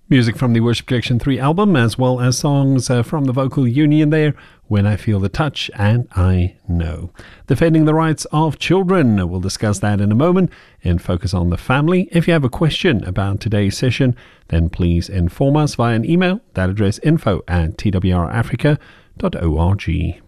Music from the Worship Collection 3 album, as well as songs from the vocal union there, When I Feel the Touch and I Know. Defending the rights of children. We'll discuss that in a moment and focus on the family. If you have a question about today's session, then please inform us via an email. That address info@twrafrica.org.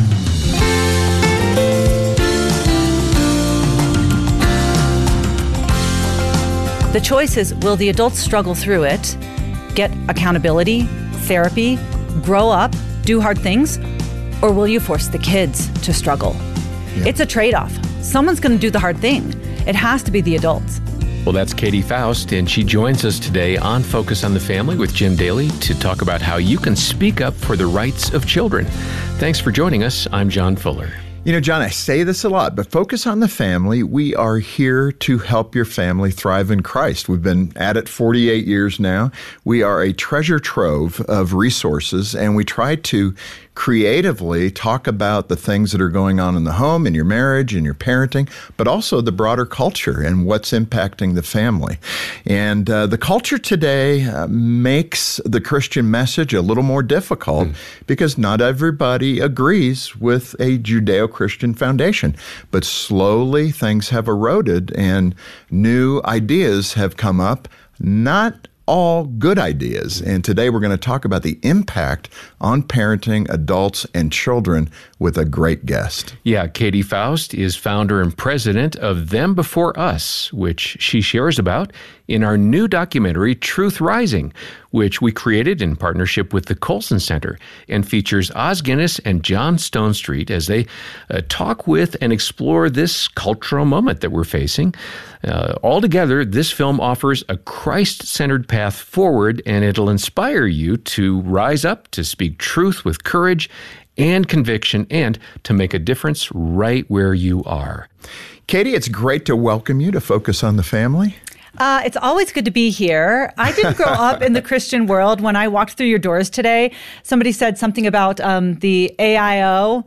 The choice is, will the adults struggle through it, get accountability, therapy, grow up, do hard things, or will you force the kids to struggle? Yeah. It's a trade-off. Someone's going to do the hard thing. It has to be the adults. Well, that's Katie Faust, and she joins us today on Focus on the Family with Jim Daly to talk about how you can speak up for the rights of children. Thanks for joining us. I'm John Fuller. You know, John, I say this a lot, but Focus on the Family, we are here to help your family thrive in Christ. We've been at it 48 years now. We are a treasure trove of resources, and we try to creatively talk about the things that are going on in the home, in your marriage, in your parenting, but also the broader culture and what's impacting the family. And the culture today makes the Christian message a little more difficult because not everybody agrees with a Judeo-Christian foundation. But slowly things have eroded and new ideas have come up, not all good ideas. And today we're going to talk about the impact on parenting adults and children with a great guest. Yeah, Katie Faust is founder and president of Them Before Us, which she shares about in our new documentary, Truth Rising, which we created in partnership with the Colson Center and features Os Guinness and John Stonestreet as they talk with and explore this cultural moment that we're facing. Altogether, this film offers a Christ-centered path forward, and it'll inspire you to rise up, to speak truth with courage and conviction, and to make a difference right where you are. Katie, it's great to welcome you to Focus on the Family. It's always good to be here. I didn't grow up in the Christian world. When I walked through your doors today, somebody said something about the AIO.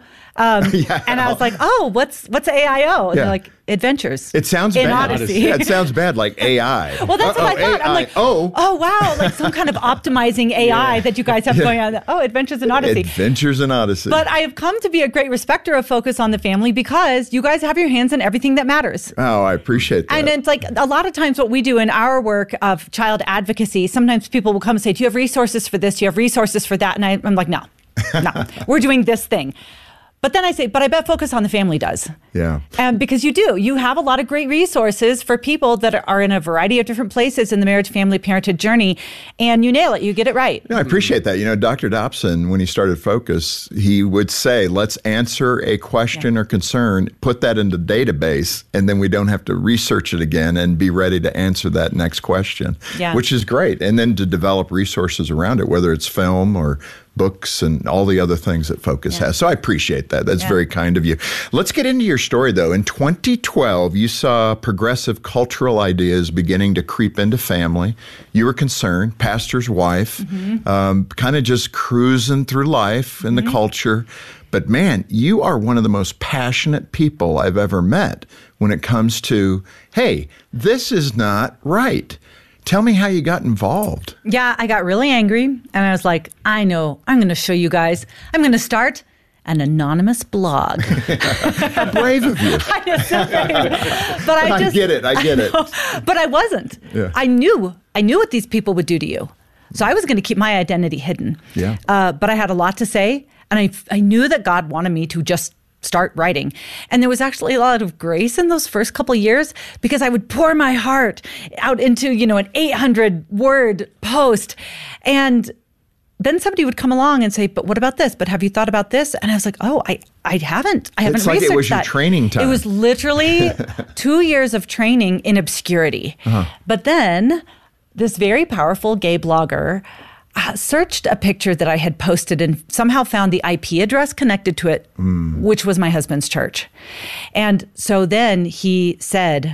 And I was like, oh, what's AIO? And they're like, Adventures. It sounds in bad. Odyssey. Yeah, it sounds bad, like AI. Well, that's what I thought. AI. I'm like, oh, wow, like some kind of optimizing AI that you guys have going on. Oh, Adventures in Odyssey. Adventures in Odyssey. But I have come to be a great respecter of Focus on the Family because you guys have your hands in everything that matters. Oh, I appreciate that. And it's like a lot of times what we do in our work of child advocacy, sometimes people will come and say, do you have resources for this? Do you have resources for that? And I'm like, no, we're doing this thing. But then I say, but I bet Focus on the Family does. Yeah. Because you do. You have a lot of great resources for people that are in a variety of different places in the marriage, family, parenthood journey. And you nail it. You get it right. No, I appreciate that. You know, Dr. Dobson, when he started Focus, he would say, let's answer a question or concern, put that in the database, and then we don't have to research it again and be ready to answer that next question, which is great. And then to develop resources around it, whether it's film or books and all the other things that Focus has. So I appreciate that. That's very kind of you. Let's get into your story, though. In 2012, you saw progressive cultural ideas beginning to creep into family. You were concerned, pastor's wife, kind of just cruising through life in the culture. But man, you are one of the most passionate people I've ever met when it comes to, hey, this is not right. Tell me how you got involved. Yeah, I got really angry, and I was like, I know, I'm going to show you guys. I'm going to start an anonymous blog. How brave of you. I know, so brave. But I get it. But I wasn't. Yeah. I knew what these people would do to you. So I was going to keep my identity hidden. Yeah. But I had a lot to say, and I knew that God wanted me to just start writing. And there was actually a lot of grace in those first couple of years because I would pour my heart out into, an 800-word post. And then somebody would come along and say, but what about this? But have you thought about this? And I was like, oh, I haven't. I haven't it's researched that. It's like it was your training time. It was literally 2 years of training in obscurity. But then this very powerful gay blogger searched a picture that I had posted and somehow found the IP address connected to it, which was my husband's church. And so then he said,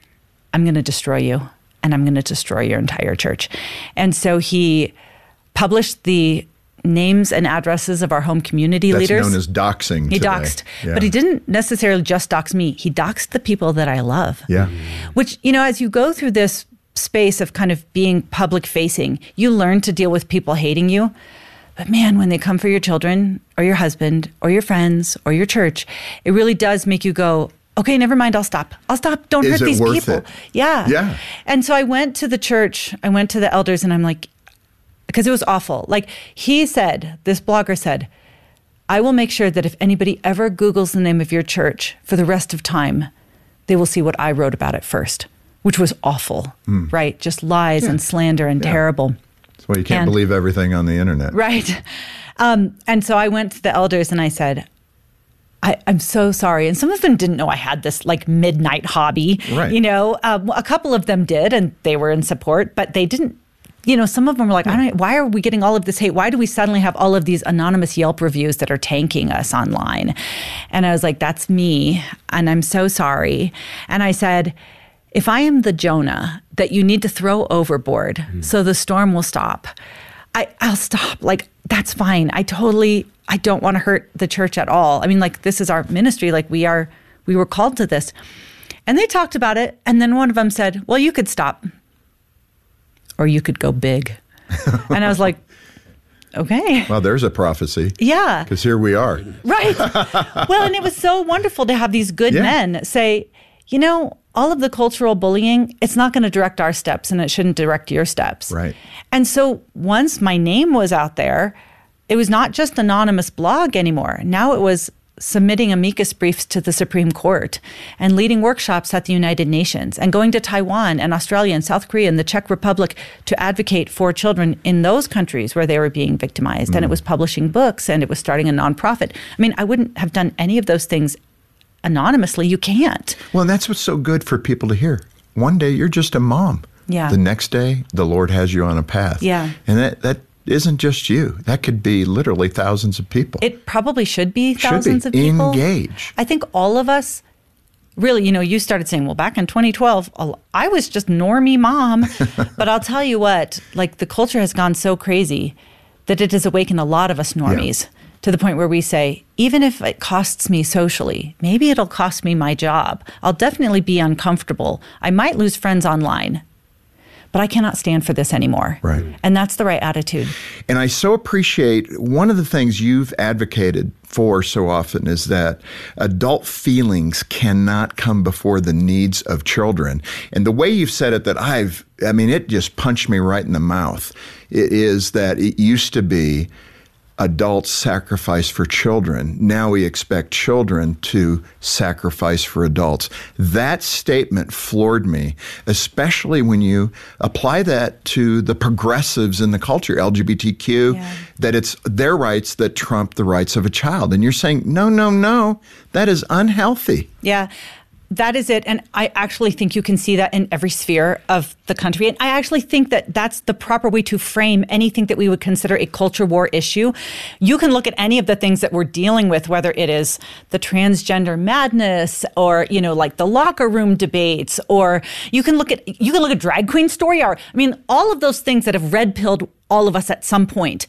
I'm going to destroy you, and I'm going to destroy your entire church. And so he published the names and addresses of our home community leaders. That's known as doxing He today. doxed. Yeah. But he didn't necessarily just dox me. He doxed the people that I love. Yeah. Which, as you go through this space of kind of being public facing, you learn to deal with people hating you. But man, when they come for your children or your husband or your friends or your church, it really does make you go, okay, never mind, I'll stop. Don't hurt these people. It? Yeah. And so I went to the church, I went to the elders, and I'm like, because it was awful. Like this blogger said, I will make sure that if anybody ever Googles the name of your church for the rest of time, they will see what I wrote about it first, which was awful, right? Just lies and slander and terrible. That's why you can't believe everything on the internet. Right. And so I went to the elders and I said, I'm so sorry. And some of them didn't know I had this like midnight hobby. Right. A couple of them did, and they were in support, but they didn't. Some of them were like, why are we getting all of this hate? Why do we suddenly have all of these anonymous Yelp reviews that are tanking us online? And I was like, that's me, and I'm so sorry. And I said, if I am the Jonah that you need to throw overboard so the storm will stop, I'll stop. Like, that's fine. I don't want to hurt the church at all. I mean, like, this is our ministry. Like, we were called to this. And they talked about it. And then one of them said, well, you could stop. Or you could go big. And I was like, okay. Well, there's a prophecy. Yeah. Because here we are. Right. Well, and it was so wonderful to have these good men say, all of the cultural bullying, it's not going to direct our steps, and it shouldn't direct your steps. Right. And so once my name was out there, it was not just anonymous blog anymore. Now it was submitting amicus briefs to the Supreme Court and leading workshops at the United Nations and going to Taiwan and Australia and South Korea and the Czech Republic to advocate for children in those countries where they were being victimized. And it was publishing books, and it was starting a nonprofit. I mean, I wouldn't have done any of those things anonymously. You can't. Well, and that's what's so good for people to hear. One day you're just a mom. Yeah. The next day, the Lord has you on a path. Yeah. And that isn't just you. That could be literally thousands of people. It probably should be thousands of people. Engage. I think all of us, really, you started saying, well, back in 2012, I was just normie mom. But I'll tell you what, like, the culture has gone so crazy that it has awakened a lot of us normies to the point where we say, even if it costs me socially, maybe it'll cost me my job. I'll definitely be uncomfortable. I might lose friends online, but I cannot stand for this anymore. Right. And that's the right attitude. And I so appreciate one of the things you've advocated for so often is that adult feelings cannot come before the needs of children. And the way you've said it it just punched me right in the mouth. It is that it used to be adults sacrifice for children. Now we expect children to sacrifice for adults. That statement floored me, especially when you apply that to the progressives in the culture, LGBTQ, that it's their rights that trump the rights of a child. And you're saying, no, that is unhealthy. Yeah. That is it. And I actually think you can see that in every sphere of the country. And I actually think that that's the proper way to frame anything that we would consider a culture war issue. You can look at any of the things that we're dealing with, whether it is the transgender madness or, like the locker room debates, or you can look at drag queen story hour. I mean, all of those things that have red pilled all of us at some point,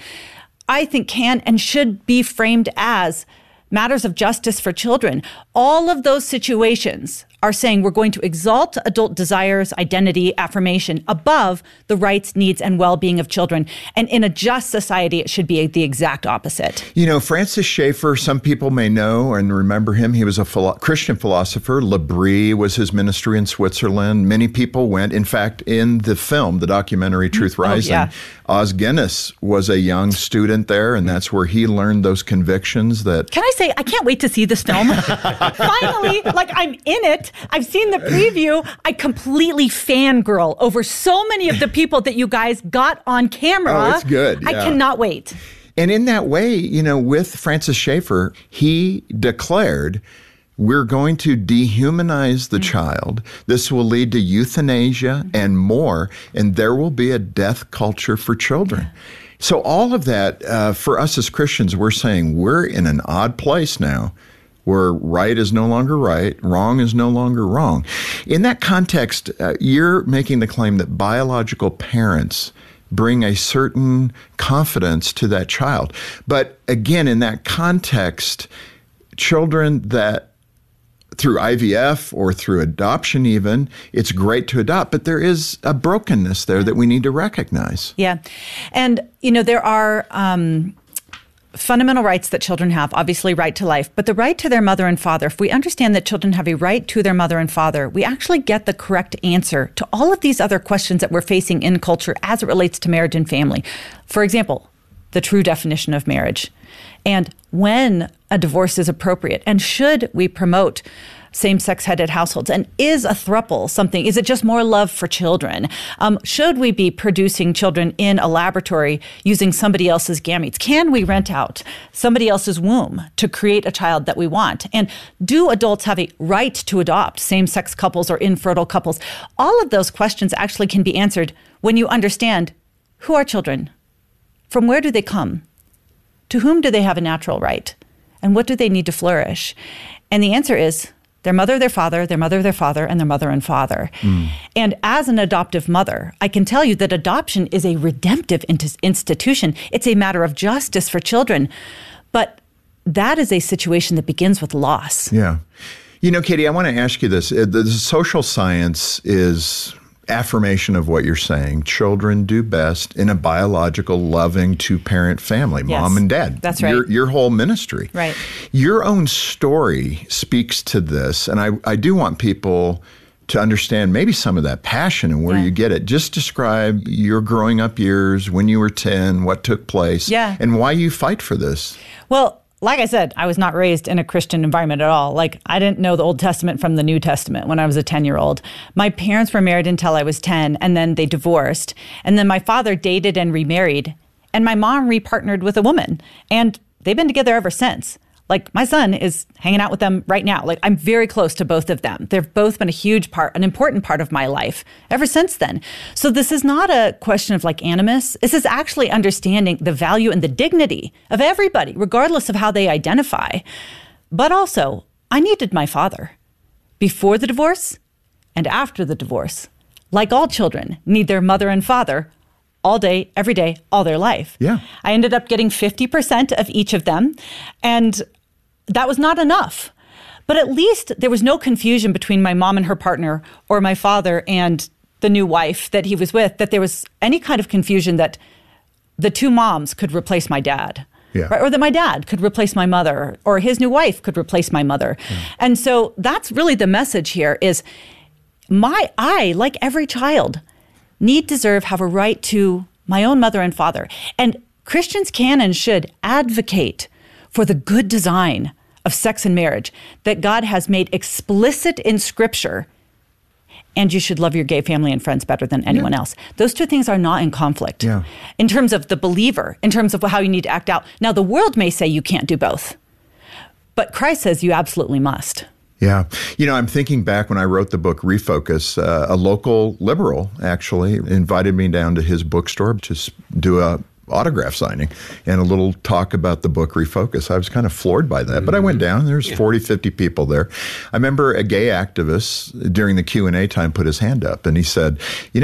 I think can and should be framed as matters of justice for children. All of those situations are saying we're going to exalt adult desires, identity, affirmation above the rights, needs, and well-being of children. And in a just society, it should be the exact opposite. Francis Schaeffer, some people may know and remember him. He was a Christian philosopher. L'Abri was his ministry in Switzerland. Many people went. In fact, in the film, the documentary Truth Rising, Os Guinness was a young student there, and that's where he learned those convictions that... Can I say, I can't wait to see this film. Finally, I'm in it. I've seen the preview. I completely fangirl over so many of the people that you guys got on camera. Oh, it's good. Yeah. I cannot wait. And in that way, with Francis Schaeffer, he declared, we're going to dehumanize the child. This will lead to euthanasia and more, and there will be a death culture for children. So all of that, for us as Christians, we're saying we're in an odd place now where right is no longer right, wrong is no longer wrong. In that context, you're making the claim that biological parents bring a certain confidence to that child. But again, in that context, children that through IVF or through adoption even, it's great to adopt, but there is a brokenness there that we need to recognize. Yeah. And, there are fundamental rights that children have, obviously right to life, but the right to their mother and father. If we understand that children have a right to their mother and father, we actually get the correct answer to all of these other questions that we're facing in culture as it relates to marriage and family. For example, the true definition of marriage, and when a divorce is appropriate, and should we promote same-sex headed households? And is a throuple something? Is it just more love for children? Should we be producing children in a laboratory using somebody else's gametes? Can we rent out somebody else's womb to create a child that we want? And do adults have a right to adopt same-sex couples or infertile couples? All of those questions actually can be answered when you understand who are children, from where do they come, to whom do they have a natural right, and what do they need to flourish? And the answer is their mother, their father, their mother, their father, and their mother and father. And as an adoptive mother, I can tell you that adoption is a redemptive institution. It's a matter of justice for children. But that is a situation that begins with loss. Yeah. Katie, I want to ask you this. The social science is affirmation of what you're saying. Children do best in a biological, loving, two-parent family, yes, mom and dad. That's right. Your whole ministry. Right. Your own story speaks to this, and I do want people to understand maybe some of that passion and where you get it. Just describe your growing up years, when you were 10, what took place, and why you fight for this. Well, like I said, I was not raised in a Christian environment at all. Like, I didn't know the Old Testament from the New Testament when I was a 10-year-old. My parents were married until I was 10, and then they divorced. And then my father dated and remarried, and my mom repartnered with a woman. And they've been together ever since. Like, my son is hanging out with them right now. Like, I'm very close to both of them. They've both been a huge part, an important part of my life ever since then. So this is not a question of like animus. This is actually understanding the value and the dignity of everybody, regardless of how they identify. But also, I needed my father before the divorce and after the divorce. Like all children need their mother and father all day, every day, all their life. Yeah. I ended up getting 50% of each of them, and that was not enough. But at least there was no confusion between my mom and her partner or my father and the new wife that he was with, that there was any kind of confusion that the two moms could replace my dad. Yeah. Right? Or that my dad could replace my mother, or his new wife could replace my mother. Yeah. And so that's really the message here is I, like every child, have a right to my own mother and father. And Christians can and should advocate for the good design of sex and marriage that God has made explicit in Scripture. And you should love your gay family and friends better than anyone else. Those two things are not in conflict. Yeah. In terms of the believer, in terms of how you need to act out. Now, the world may say you can't do both, but Christ says you absolutely must. Yeah. I'm thinking back when I wrote the book Refocus, a local liberal actually invited me down to his bookstore to do a autograph signing and a little talk about the book Refocus. I was kind of floored by that, but I went down. There's 40, 50 people there. I remember a gay activist during the Q&A time put his hand up and he said,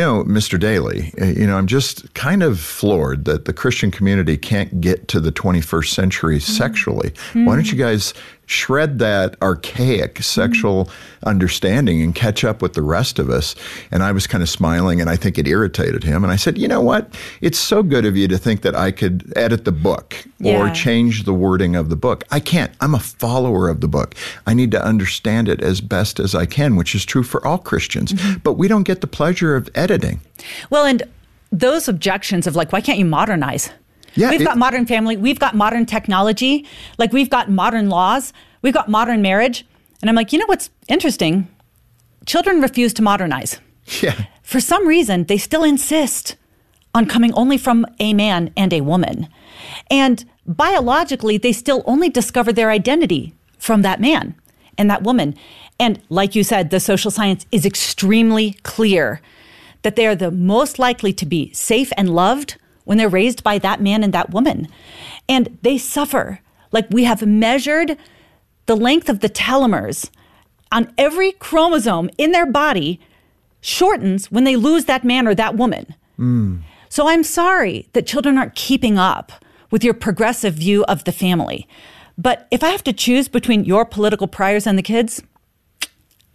Mr. Daly, I'm just kind of floored that the Christian community can't get to the 21st century sexually. Why don't you guys shred that archaic sexual understanding and catch up with the rest of us? And I was kind of smiling, and I think it irritated him. And I said, you know what? It's so good of you to think that I could edit the book or change the wording of the book. I can't. I'm a follower of the book. I need to understand it as best as I can, which is true for all Christians. But we don't get the pleasure of editing. Well, and those objections of like, why can't you modernize? Yeah, we've got modern family. We've got modern technology. Like, we've got modern laws. We've got modern marriage. And I'm like, what's interesting? Children refuse to modernize. Yeah. For some reason, they still insist on coming only from a man and a woman. And biologically, they still only discover their identity from that man and that woman. And like you said, the social science is extremely clear that they are the most likely to be safe and loved when they're raised by that man and that woman. And they suffer. Like, we have measured the length of the telomeres on every chromosome in their body shortens when they lose that man or that woman. So I'm sorry that children aren't keeping up with your progressive view of the family. But if I have to choose between your political priors and the kids,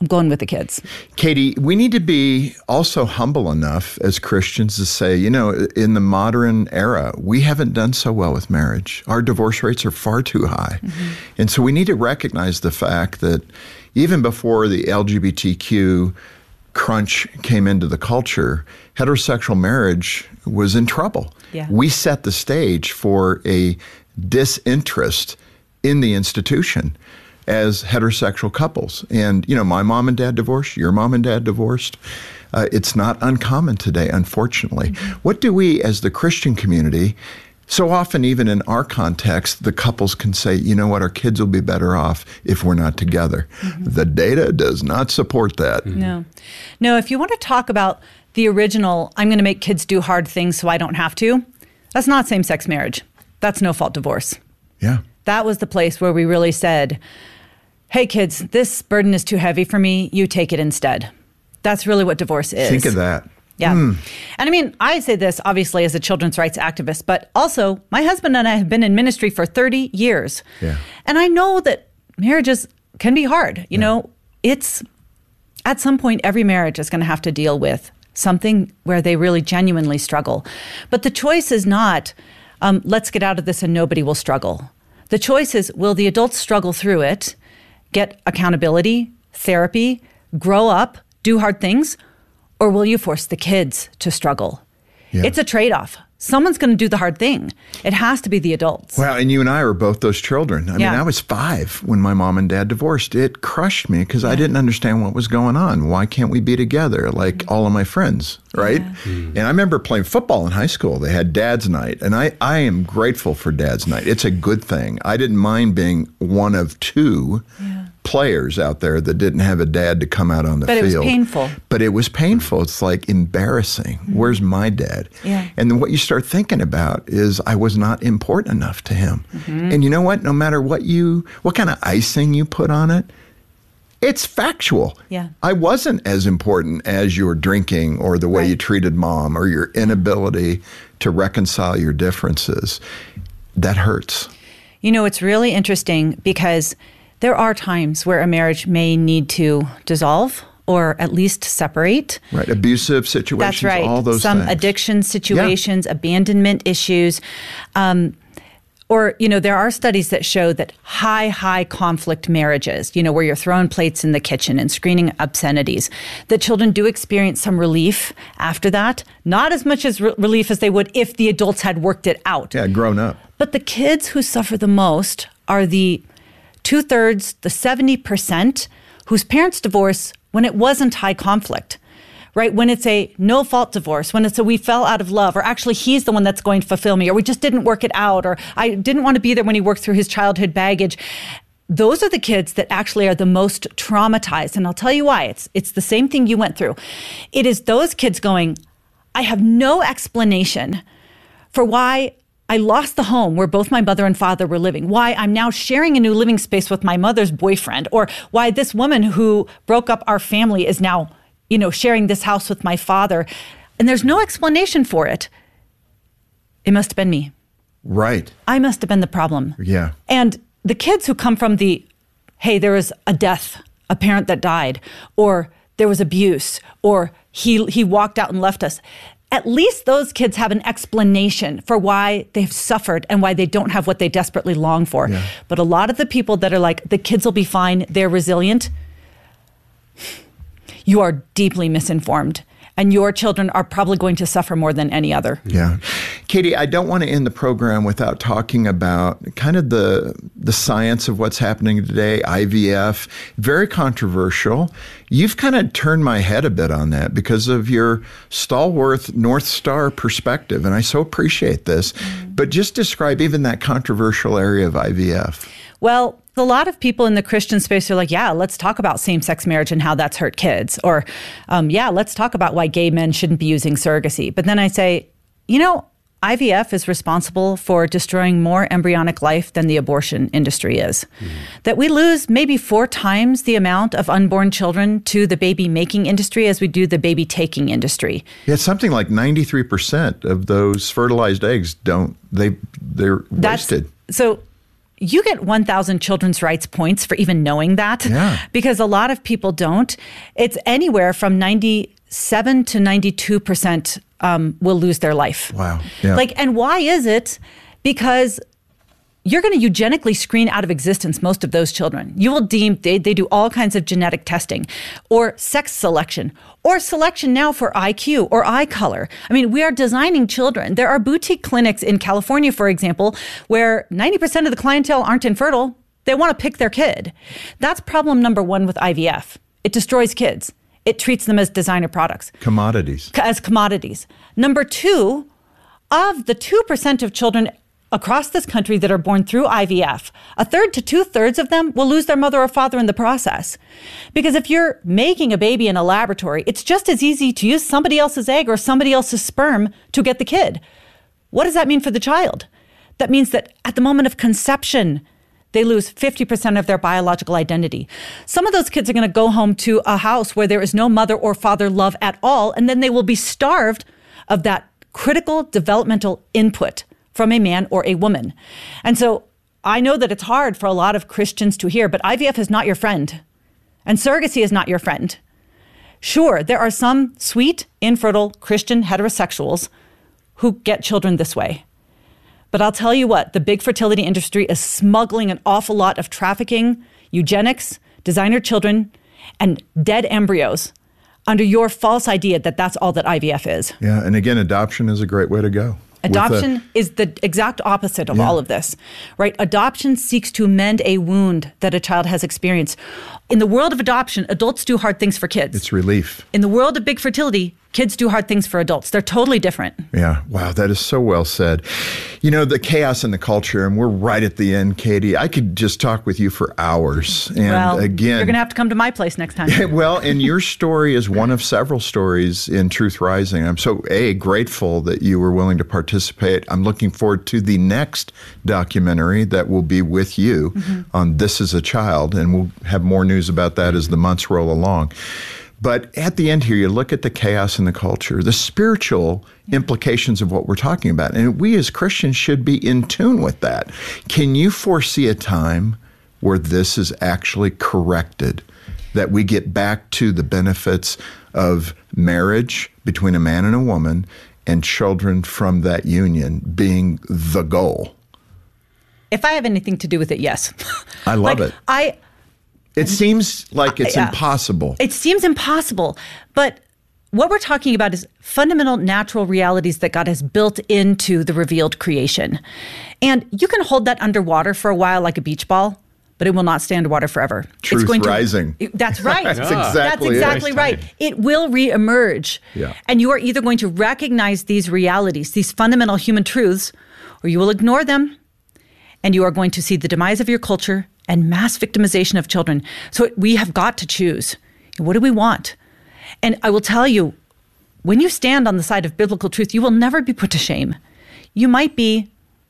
I'm going with the kids. Katie, we need to be also humble enough as Christians to say, in the modern era, we haven't done so well with marriage. Our divorce rates are far too high. And so we need to recognize the fact that even before the LGBTQ crunch came into the culture, heterosexual marriage was in trouble. Yeah. We set the stage for a disinterest in the institution as heterosexual couples. And, my mom and dad divorced, your mom and dad divorced. It's not uncommon today, unfortunately. What do we, as the Christian community, so often even in our context, the couples can say, our kids will be better off if we're not together. The data does not support that. No, if you want to talk about the original, I'm going to make kids do hard things so I don't have to, that's not same-sex marriage. That's no-fault divorce. Yeah. That was the place where we really said, hey, kids, this burden is too heavy for me. You take it instead. That's really what divorce is. Think of that. Yeah. And I mean, I say this obviously as a children's rights activist, but also my husband and I have been in ministry for 30 years. Yeah. And I know that marriages can be hard. It's at some point, every marriage is going to have to deal with something where they really genuinely struggle. But the choice is not, let's get out of this and nobody will struggle. The choice is, will the adults struggle through it, get accountability, therapy, grow up, do hard things, or will you force the kids to struggle? Yeah. It's a trade-off. Someone's going to do the hard thing. It has to be the adults. Well, and you and I were both those children. I mean, I was 5 when my mom and dad divorced. It crushed me because I didn't understand what was going on. Why can't we be together like all of my friends, right? And I remember playing football in high school. They had Dad's Night, and I am grateful for Dad's Night. It's a good thing. I didn't mind being one of 2 players out there that didn't have a dad to come out on the field. But it was painful. But it was painful. It's like embarrassing. Where's my dad? Yeah. And then what you start thinking about is I was not important enough to him. And you know what? No matter what kind of icing you put on it, it's factual. Yeah. I wasn't as important as your drinking or the way you treated mom or your inability to reconcile your differences. That hurts. It's really interesting because there are times where a marriage may need to dissolve or at least separate. Right. Abusive situations, that's right. All those Some things. addiction situations, abandonment issues. Or, there are studies that show that high conflict marriages, where you're throwing plates in the kitchen and screaming obscenities, that children do experience some relief after that. Not as much as relief as they would if the adults had worked it out. Yeah, grown up. But the kids who suffer the most are the 2/3, the 70% whose parents divorce when it wasn't high conflict, right? When it's a no-fault divorce, when it's a we fell out of love, or actually he's the one that's going to fulfill me, or we just didn't work it out, or I didn't want to be there when he worked through his childhood baggage. Those are the kids that actually are the most traumatized. And I'll tell you why. It's the same thing you went through. It is those kids going, I have no explanation for why I lost the home where both my mother and father were living, why I'm now sharing a new living space with my mother's boyfriend, or why this woman who broke up our family is now, sharing this house with my father. And there's no explanation for it. It must have been me. Right. I must have been the problem. Yeah. And the kids who come from hey, there was a death, a parent that died, or there was abuse, or he walked out and left us. At least those kids have an explanation for why they've suffered and why they don't have what they desperately long for. Yeah. But a lot of the people that are like, the kids will be fine, they're resilient, you are deeply misinformed. And your children are probably going to suffer more than any other. Yeah. Katie, I don't want to end the program without talking about kind of the science of what's happening today, IVF. Very controversial. You've kind of turned my head a bit on that because of your stalwart North Star perspective, and I so appreciate this. But just describe even that controversial area of IVF. Well, a lot of people in the Christian space are like, yeah, let's talk about same-sex marriage and how that's hurt kids. Or, yeah, let's talk about why gay men shouldn't be using surrogacy. But then I say, IVF is responsible for destroying more embryonic life than the abortion industry is. That we lose maybe 4 times the amount of unborn children to the baby-making industry as we do the baby-taking industry. Yeah, it's something like 93% of those fertilized eggs they're wasted. So, you get 1,000 children's rights points for even knowing that, because a lot of people don't. It's anywhere from 97 to 92% will lose their life. Wow. Yeah. And why is it? Because you're going to eugenically screen out of existence most of those children. You will deem, they do all kinds of genetic testing or sex selection or selection now for IQ or eye color. I mean, we are designing children. There are boutique clinics in California, for example, where 90% of the clientele aren't infertile. They want to pick their kid. That's problem number one with IVF. It destroys kids. It treats them as designer products. Commodities. As commodities. Number two, of the 2% of children across this country that are born through IVF, 1/3 to 2/3 of them will lose their mother or father in the process. Because if you're making a baby in a laboratory, it's just as easy to use somebody else's egg or somebody else's sperm to get the kid. What does that mean for the child? That means that at the moment of conception, they lose 50% of their biological identity. Some of those kids are going to go home to a house where there is no mother or father love at all, and then they will be starved of that critical developmental input from a man or a woman. And so I know that it's hard for a lot of Christians to hear, but IVF is not your friend, and surrogacy is not your friend. Sure, there are some sweet, infertile Christian heterosexuals who get children this way. But I'll tell you what, the big fertility industry is smuggling an awful lot of trafficking, eugenics, designer children, and dead embryos under your false idea that that's all that IVF is. Yeah, and again, adoption is a great way to go. Adoption is the exact opposite of all of this, right? Adoption seeks to mend a wound that a child has experienced. In the world of adoption, adults do hard things for kids. It's relief. In the world of big fertility, kids do hard things for adults. They're totally different. Yeah. Wow. That is so well said. You know, the chaos in the culture, and we're right at the end, Katie. I could just talk with you for hours. And well, again, you're going to have to come to my place next time. Well, and your story is one of several stories in Truth Rising. I'm so, grateful that you were willing to participate. I'm looking forward to the next documentary that will be with you on This Is a Child, and we'll have more news about that as the months roll along. But at the end here, you look at the chaos in the culture, the spiritual implications of what we're talking about. And we as Christians should be in tune with that. Can you foresee a time where this is actually corrected, that we get back to the benefits of marriage between a man and a woman and children from that union being the goal? If I have anything to do with it, yes. I love it. It seems like it's impossible. It seems impossible. But what we're talking about is fundamental natural realities that God has built into the revealed creation. And you can hold that underwater for a while like a beach ball, but it will not stay underwater forever. Truth rising. That's right. That's exactly right. It will reemerge. Yeah. And you are either going to recognize these realities, these fundamental human truths, or you will ignore them. And you are going to see the demise of your culture and mass victimization of children. So we have got to choose. What do we want? And I will tell you, when you stand on the side of biblical truth, you will never be put to shame. You might be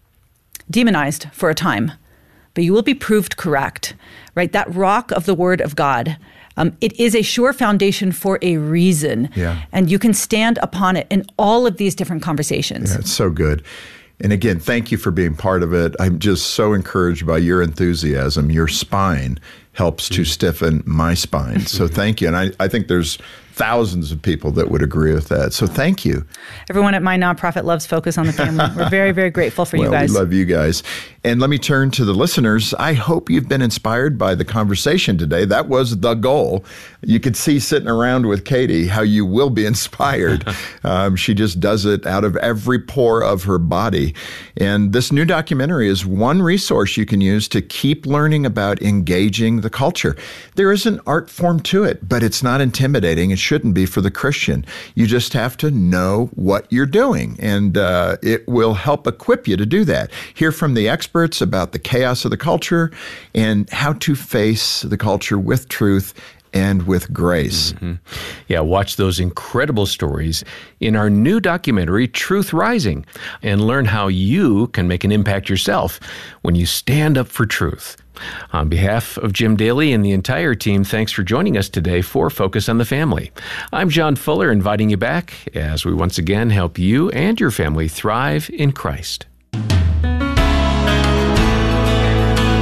demonized for a time, but you will be proved correct, right? That rock of the Word of God, it is a sure foundation for a reason. Yeah. And you can stand upon it in all of these different conversations. Yeah, it's so good. And again, thank you for being part of it. I'm just so encouraged by your enthusiasm. Your spine helps to stiffen my spine. So thank you. And I think there's thousands of people that would agree with that. So thank you. Everyone at my nonprofit loves Focus on the Family. We're very, very grateful for you guys. We love you guys. And let me turn to the listeners. I hope you've been inspired by the conversation today. That was the goal. You could see sitting around with Katie how you will be inspired. She just does it out of every pore of her body. And this new documentary is one resource you can use to keep learning about engaging the culture. There is an art form to it, but it's not intimidating. It shouldn't be for the Christian. You just have to know what you're doing, and it will help equip you to do that. Hear from the experts about the chaos of the culture and how to face the culture with truth and with grace. Mm-hmm. Yeah, watch those incredible stories in our new documentary, Truth Rising, and learn how you can make an impact yourself when you stand up for truth. On behalf of Jim Daly and the entire team, thanks for joining us today for Focus on the Family. I'm John Fuller, inviting you back as we once again help you and your family thrive in Christ.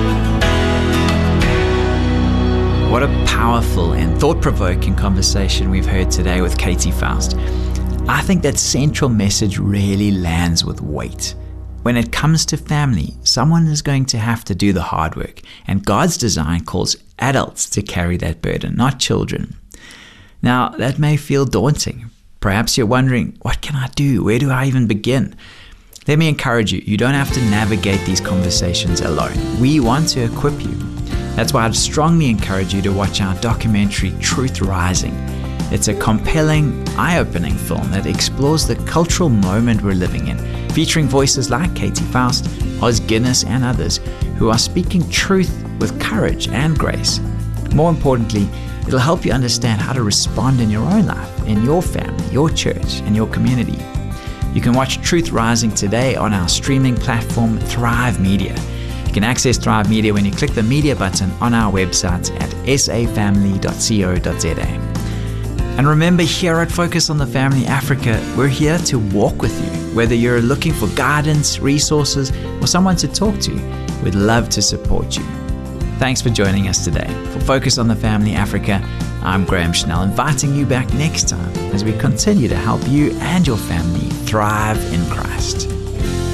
What a powerful and thought-provoking conversation we've heard today with Katie Faust. I think that central message really lands with weight. When it comes to family, someone is going to have to do the hard work, and God's design calls adults to carry that burden, not children. Now, that may feel daunting. Perhaps you're wondering, what can I do? Where do I even begin? Let me encourage you, you don't have to navigate these conversations alone. We want to equip you. That's why I'd strongly encourage you to watch our documentary, Truth Rising. It's a compelling, eye-opening film that explores the cultural moment we're living in, featuring voices like Katie Faust, Os Guinness, and others who are speaking truth with courage and grace. More importantly, it'll help you understand how to respond in your own life, in your family, your church, and your community. You can watch Truth Rising today on our streaming platform, Thrive Media. You can access Thrive Media when you click the media button on our website at safamily.co.za. And remember, here at Focus on the Family Africa, we're here to walk with you. Whether you're looking for guidance, resources, or someone to talk to, we'd love to support you. Thanks for joining us today. For Focus on the Family Africa, I'm Graham Schnell, inviting you back next time as we continue to help you and your family thrive in Christ.